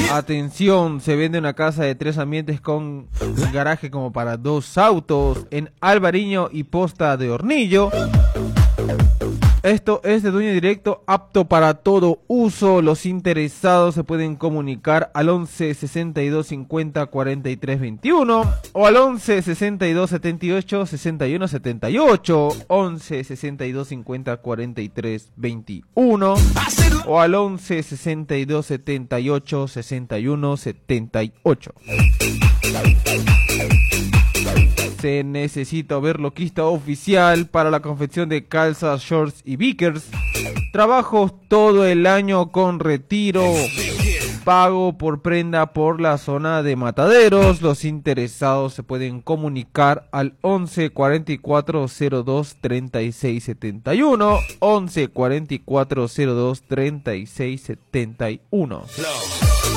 Atención, se vende una casa de 3 ambientes con un garaje como para 2 autos en Alvariño y Posta de Hornillo. Esto es de dueño directo, apto para todo uso. Los interesados se pueden comunicar al 11 62 50 43 21 o al 11 62 78 61 78, 11 62 50 43 21 o al 11 62 78 61 78. Se necesita overloquista oficial para la confección de calzas, shorts y bickers. Trabajos todo el año con retiro. Pago por prenda por la zona de Mataderos. Los interesados se pueden comunicar al 11 44 02 36 71. 11 44 02 36 71.